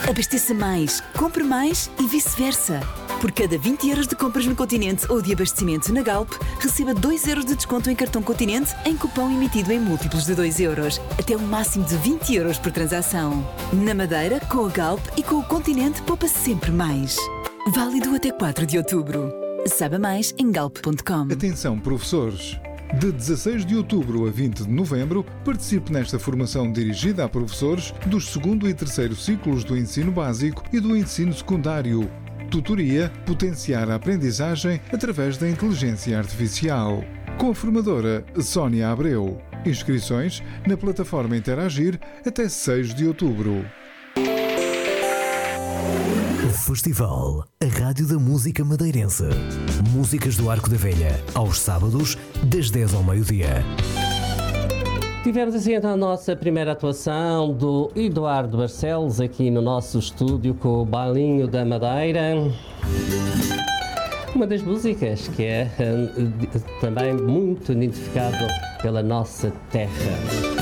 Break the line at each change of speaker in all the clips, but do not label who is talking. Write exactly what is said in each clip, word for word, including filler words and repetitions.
Abasteça mais, compre mais e vice-versa. Por cada vinte euros de compras no Continente ou de abastecimento na Galp, receba dois euros de desconto em cartão Continente em cupom emitido em múltiplos de dois euros, até um máximo de vinte euros por transação. Na Madeira, com a Galp e com o Continente, poupa sempre mais. Válido até quatro de outubro. Saiba mais em galp ponto com.
Atenção, professores! De dezasseis de outubro a vinte de novembro, participe nesta formação dirigida a professores dos segundo e terceiro ciclos do ensino básico e do ensino secundário. Tutoria Potenciar a aprendizagem através da inteligência artificial. Com a formadora Sónia Abreu. Inscrições na plataforma Interagir até seis de outubro.
Festival, a Rádio da Música Madeirense. Músicas do Arco da Velha, aos sábados, das dez ao meio-dia.
Tivemos assim então a nossa primeira atuação do Eduardo Barcelos aqui no nosso estúdio com o Bailinho da Madeira. Uma das músicas que é uh, também muito identificado pela nossa terra.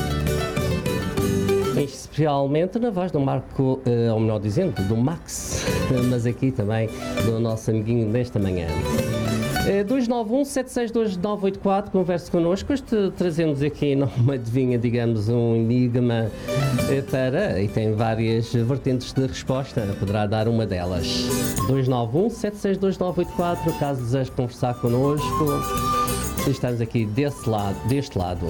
Especialmente na voz do Marco, uh, ou melhor dizendo, do Max, mas aqui também do nosso amiguinho desta manhã. Uh, dois nove um, sete seis dois, nove oito quatro, converse connosco. Este trazemos aqui numa adivinha, digamos, um enigma uh, para, e tem várias vertentes de resposta, poderá dar uma delas. dois nove um, sete seis dois, nove oito quatro, caso deseje conversar connosco, estamos aqui desse lado, deste lado.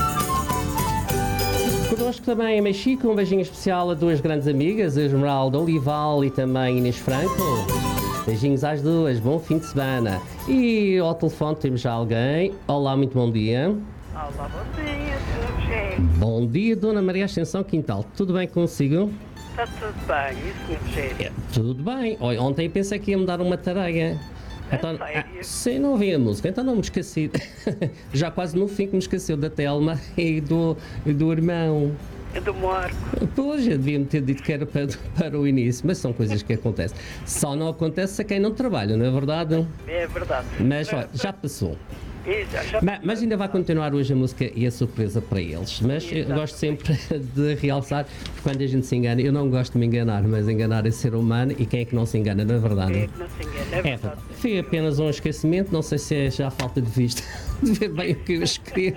Connosco também a Mexico, um beijinho especial a duas grandes amigas, a Esmeralda Olival e também Inês Franco. Beijinhos às duas, bom fim de semana. E ao telefone temos já alguém. Olá, muito bom dia.
Olá, bom dia, senhor G.
Bom dia, Dona Maria Ascensão Quintal. Tudo bem consigo?
Está tudo bem, e senhor G?
É, tudo bem. Olha, ontem pensei que ia me dar uma tareia. Então, ah, sim, não ouvi a música, então não me esqueci. Já quase no fim que me esqueceu da Telma e do, do irmão.
E do Marco.
Pois, eu devia-me ter dito que era para, para o início, mas são coisas que acontecem. Só não acontece a quem não trabalha, não é verdade?
É verdade.
Mas olha, já passou.
Já, já
mas, mas ainda vai continuar hoje a música e a surpresa para eles. Mas eu gosto sempre de realçar, quando a gente se engana, eu não gosto de me enganar, mas enganar é ser humano e quem é que não se engana, não é verdade?
Quem é que não se engana, é verdade.
É, foi apenas um esquecimento, não sei se é já falta de vista de ver bem o que eu escrevo.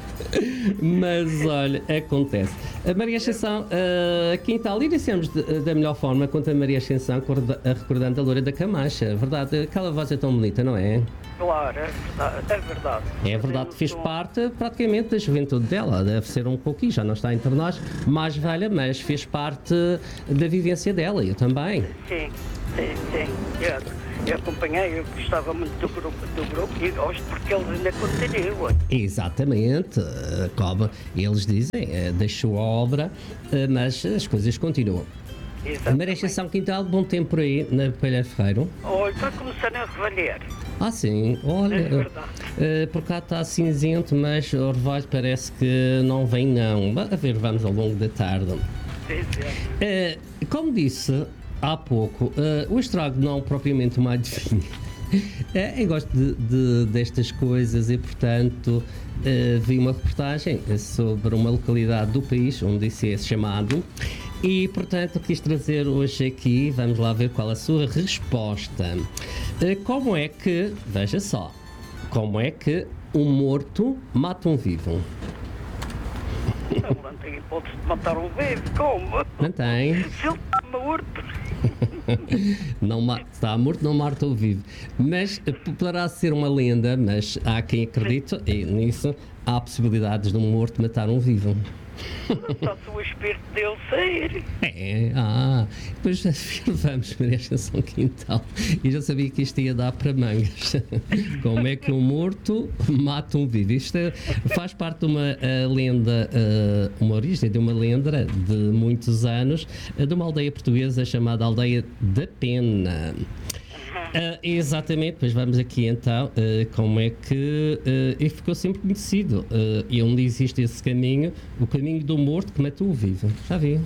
Mas olha, acontece. A Maria Ascensão, uh, Quintal, iniciamos de, da melhor forma quanto a Maria Ascensão, recordando a Loura da Camacha. Verdade, aquela voz é tão bonita, não é?
Claro, é verdade. É verdade,
é verdade, fez parte praticamente da juventude dela, deve ser um pouquinho, já não está entre nós, mais velha, mas fez parte da vivência dela, eu também.
Sim, sim, sim. Eu, eu acompanhei, eu gostava muito do grupo, do grupo e gosto porque eles ainda continuam.
Exatamente, como eles dizem, deixou a obra, mas as coisas continuam. A Maria Ascensão Quintal, bom tempo por aí, na Palha Ferreiro.
Olha, está começando a revalhar.
Ah, sim, olha,
é verdade.
Uh, por cá está cinzento, mas o revalho parece que não vem não. A ver, vamos ao longo da tarde.
Sim, sim.
Uh, como disse há pouco, uh, o estrago não propriamente uma adivinha. Uh, eu gosto de, de, destas coisas e, portanto, uh, vi uma reportagem sobre uma localidade do país, onde isso é chamado, e, portanto, quis trazer hoje aqui, vamos lá ver qual a sua resposta. Uh, como é que, veja só, como é que um morto mata um vivo?
Não tem hipótese de matar um vivo, como?
Não tem.
Se ele está morto.
Não está morto, não mata o vivo. Mas poderá ser uma lenda, mas há quem acredite e nisso há possibilidades de um morto matar um vivo.
Só se o espírito dele sair.
É, ah, depois vamos Maria Ascensão Quintal. E já sabia que isto ia dar para mangas. Como é que um morto mata um vivo? Isto é, faz parte de uma uh, lenda, uh, uma origem de uma lenda de muitos anos, uh, de uma aldeia portuguesa chamada Aldeia da Pena. Uh, exatamente, pois vamos aqui então, uh, como é que uh, e ficou sempre conhecido, uh, e onde existe esse caminho, o caminho do morto que mata o vivo, já vi.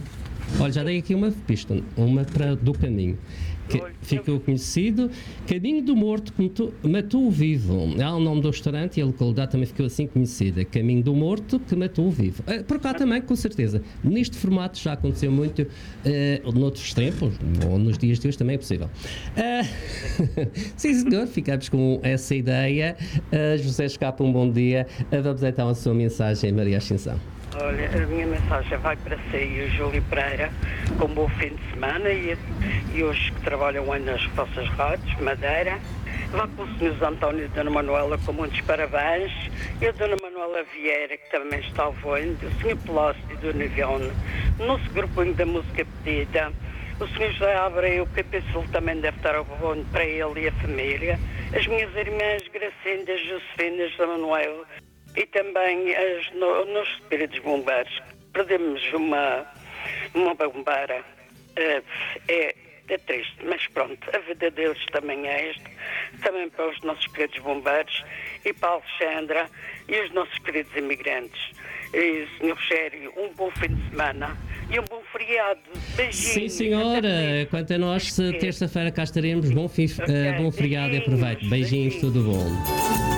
Olha, já dei aqui uma pista, uma para, do caminho. Que ficou conhecido, Caminho do Morto que matou, matou o Vivo. Há o nome do restaurante e a localidade também ficou assim conhecida. Caminho do Morto que matou o Vivo. Uh, por cá também, com certeza. Neste formato já aconteceu muito, uh, noutros tempos, ou nos dias de hoje também é possível. Uh, sim, senhor, ficamos com essa ideia. Uh, José Escapa, um bom dia. Uh, vamos então a sua mensagem, Maria Ascensão.
Olha, a minha mensagem vai para si e o Júlio Pereira, com um bom fim de semana e, e hoje que trabalham aí nas vossas rádios, Madeira. Vá para o senhor António e Dona Manuela com muitos parabéns. E a Dona Manuela Vieira, que também está ouvindo, o senhor Plácido do Nivione, o nosso grupinho da música pedida, o senhor José Abreu, que penso também deve estar ouvindo para ele e a família, as minhas irmãs Gracinda, Josefina, José Manuel, e também as, no, nos espíritos bombeiros. Perdemos uma, uma bombeira. Uh, é, é triste, mas pronto, a vida deles também é esta. Também para os nossos queridos bombeiros e para a Alexandra e os nossos queridos imigrantes. E, senhor Rogério, um bom fim de semana e um bom feriado. Beijinhos.
Sim, senhora. Quanto a nós, terça-feira cá estaremos. Bom, fim, okay. uh, bom feriado e aproveite. Beijinhos, beijinhos, tudo bom.